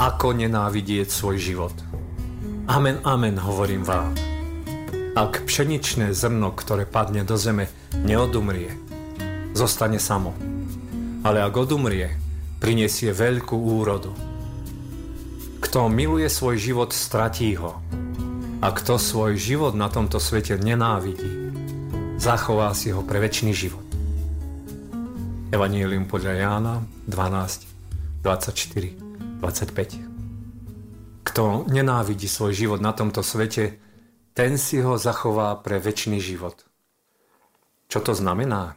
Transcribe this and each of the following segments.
ako nenávidieť svoj život. Amen, amen, hovorím vám. Ak pšeničné zrno, ktoré padne do zeme, neodumrie, zostane samo. Ale ak odumrie, prinesie veľkú úrodu. Kto miluje svoj život, stratí ho. A kto svoj život na tomto svete nenávidí, zachová si ho pre večný život. Evanjelium podľa Jána 12, 24, 25. Kto nenávidí svoj život na tomto svete, ten si ho zachová pre večný život. Čo to znamená?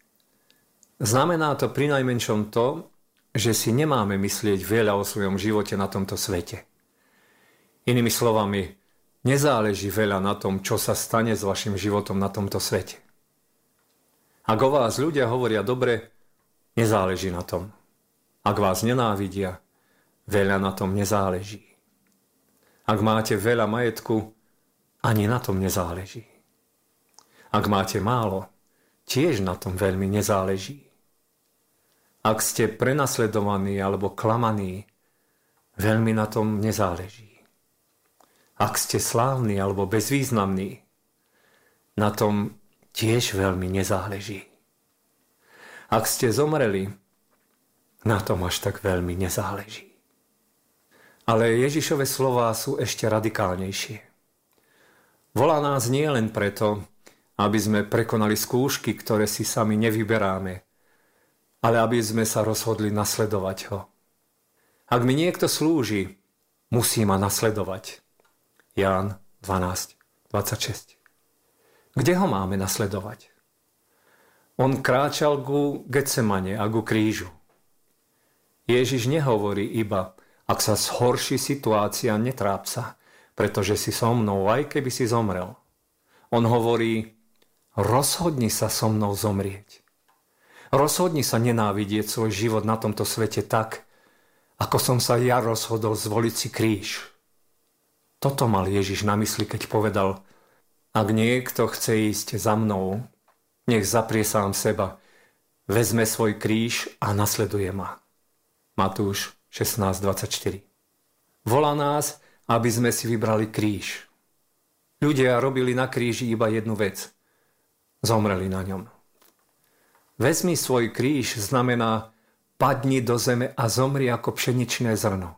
Znamená to prinajmenšom to, že si nemáme myslieť veľa o svojom živote na tomto svete. Inými slovami, nezáleží veľa na tom, čo sa stane s vašim životom na tomto svete. Ak o vás ľudia hovoria dobre, nezáleží na tom. Ak vás nenávidia, veľa na tom nezáleží. Ak máte veľa majetku, ani na tom nezáleží. Ak máte málo, tiež na tom veľmi nezáleží. Ak ste prenasledovaní alebo klamaní, veľmi na tom nezáleží. Ak ste slávni alebo bezvýznamní, na tom tiež veľmi nezáleží. Ak ste zomreli, na tom až tak veľmi nezáleží. Ale Ježišove slová sú ešte radikálnejšie. Volá nás nie len preto, aby sme prekonali skúšky, ktoré si sami nevyberáme, ale aby sme sa rozhodli nasledovať ho. Ak mi niekto slúži, musí ma nasledovať. Ján 12, 26. Kde ho máme nasledovať? On kráčal ku Getsemane a ku krížu. Ježiš nehovorí iba, ak sa zhorší situácia, netráp sa, pretože si so mnou, aj keby si zomrel. On hovorí, rozhodni sa so mnou zomrieť. Rozhodni sa nenávidieť svoj život na tomto svete tak, ako som sa ja rozhodol zvoliť si kríž. Toto mal Ježiš na mysli, keď povedal, ak niekto chce ísť za mnou, nech zaprie sám seba, vezme svoj kríž a nasleduje ma. Matúš 16:24. Volá nás, aby sme si vybrali kríž. Ľudia robili na kríži iba jednu vec. Zomreli na ňom. Vezmi svoj kríž znamená padni do zeme a zomri ako pšeničné zrno.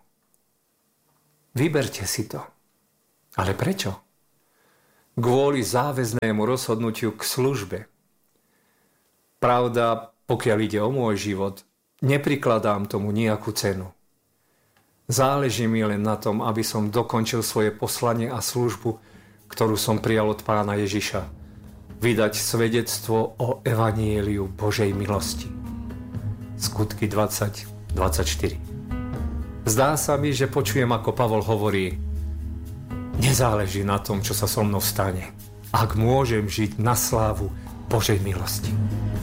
Vyberte si to. Ale prečo? Kvôli záväznému rozhodnutiu k službe. Pravda, pokiaľ ide o môj život, neprikladám tomu nejakú cenu. Záleží mi len na tom, aby som dokončil svoje poslanie a službu, ktorú som prijal od Pána Ježiša. Vydať svedectvo o evanjeliu Božej milosti. Skutky 20:24. Zdá sa mi, že počujem, ako Pavol hovorí, nezáleží na tom, čo sa so mnou stane, ak môžem žiť na slávu Božej milosti.